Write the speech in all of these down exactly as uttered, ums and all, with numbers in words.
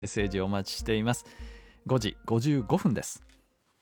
メッセージをお待ちしています。ごじごじゅうごふんです。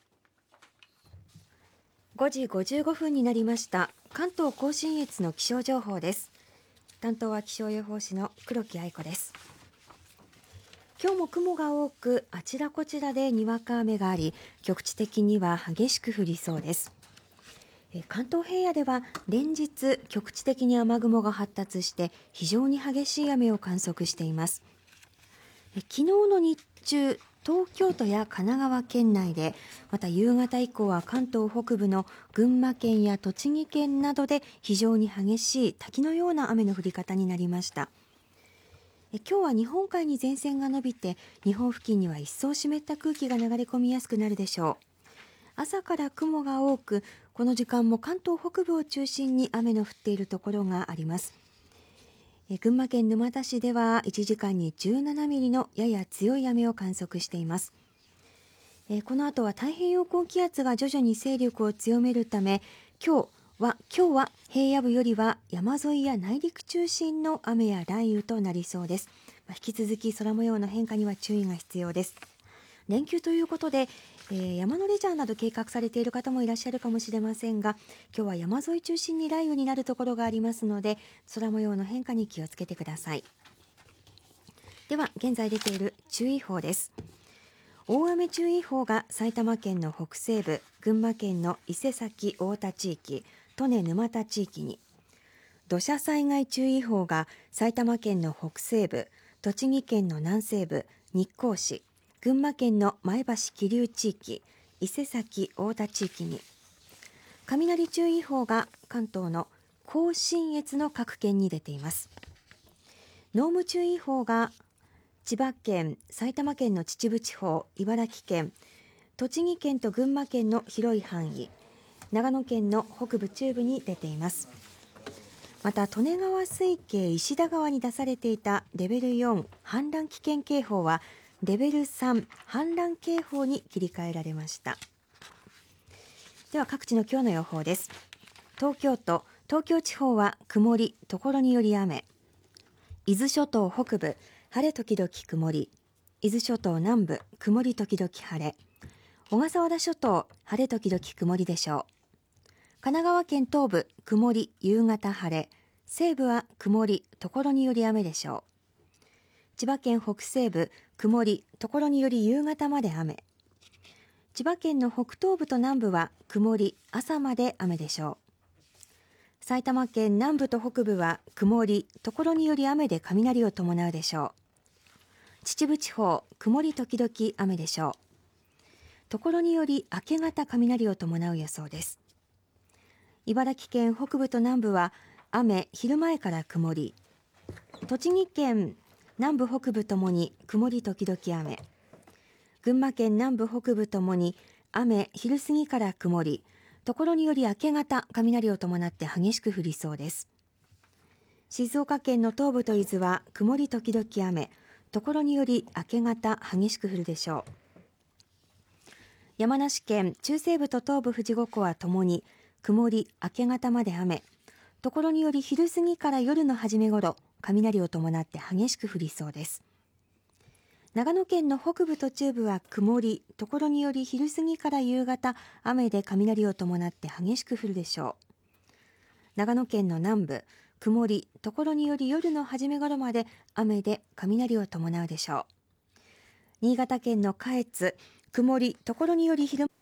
ごじごじゅうごふんになりました。関東甲信越の気象情報です。担当は気象予報士の黒木愛子です。今日も雲が多く、あちらこちらでにわか雨があり、局地的には激しく降りそうです。関東平野では連日局地的に雨雲が発達して非常に激しい雨を観測しています。昨日の日中、東京都や神奈川県内で、また夕方以降は関東北部の群馬県や栃木県などで非常に激しい滝のような雨の降り方になりました。今日は日本海に前線が伸びて、日本付近には一層湿った空気が流れ込みやすくなるでしょう。朝から雲が多く、この時間も関東北部を中心に雨の降っているところがあります。群馬県沼田市ではいちじかんにじゅうななミリのやや強い雨を観測しています。この後は太平洋高気圧が徐々に勢力を強めるため、今日は今日は平野部よりは山沿いや内陸中心の雨や雷雨となりそうです。引き続き空模様の変化には注意が必要です。連休ということで、えー、山のレジャーなど計画されている方もいらっしゃるかもしれませんが、今日は山沿い中心に雷雨になるところがありますので、空模様の変化に気をつけてください。では現在出ている注意報です。大雨注意報が埼玉県の北西部、群馬県の伊勢崎太田地域、利根沼田地域に、土砂災害注意報が埼玉県の北西部、栃木県の南西部、日光市、群馬県の前橋桐生地域、伊勢崎太田地域に、雷注意報が関東の甲信越の各県に出ています。濃霧注意報が千葉県、埼玉県の秩父地方、茨城県、栃木県と群馬県の広い範囲、長野県の北部中部に出ています。また利根川水系石田川に出されていたレベルよん氾濫危険警報はレベルさん氾濫警報に切り替えられました。では各地の今日の予報です。東京都、東京地方は曇り、ところにより雨。伊豆諸島北部、晴れ時々曇り。伊豆諸島南部、曇り時々晴れ。小笠原諸島、晴れ時々曇りでしょう。神奈川県東部、曇り、夕方晴れ。西部は曇り、ところにより雨でしょう。千葉県北西部、曇り、ところにより夕方まで雨。千葉県の北東部と南部は曇り、朝まで雨でしょう。埼玉県南部と北部は曇り、ところにより雨で雷を伴うでしょう。秩父地方、曇り時々雨でしょう。ところにより明け方雷を伴う予想です。茨城県北部と南部は雨、昼前から曇り。栃木県南部北部ともに曇り時々雨。群馬県南部北部ともに雨、昼過ぎから曇り。ところにより明け方雷を伴って激しく降りそうです。静岡県の東部と伊豆は曇り時々雨。ところにより明け方激しく降るでしょう。山梨県中西部と東部富士五湖はともに曇り、明け方まで雨。ところにより昼過ぎから夜の初め頃雷を伴って激しく降りそうです。長野県の北部と中部は曇り、ところにより昼過ぎから夕方雨で雷を伴って激しく降るでしょう。長野県の南部、曇り、ところにより夜の初め頃まで雨で雷を伴うでしょう。新潟県の下越、曇り、ところにより昼。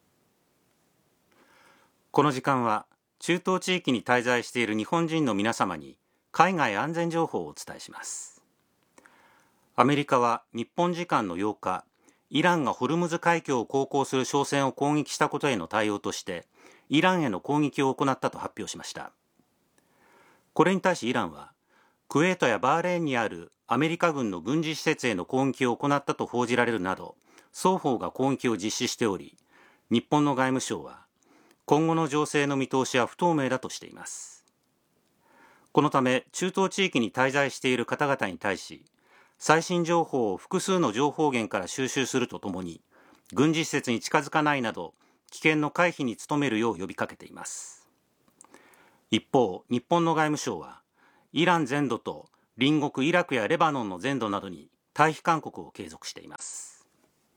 この時間は中東地域に滞在している日本人の皆様に海外安全情報をお伝えします。アメリカは日本時間のようか、イランがホルムズ海峡を航行する商船を攻撃したことへの対応としてイランへの攻撃を行ったと発表しました。これに対しイランはクウェートやバーレーンにあるアメリカ軍の軍事施設への攻撃を行ったと報じられるなど、双方が攻撃を実施しており、日本の外務省は今後の情勢の見通しは不透明だとしています。このため中東地域に滞在している方々に対し、最新情報を複数の情報源から収集するとともに、軍事施設に近づかないなど危険の回避に努めるよう呼びかけています。一方、日本の外務省はイラン全土と隣国イラクやレバノンの全土などに退避勧告を継続しています。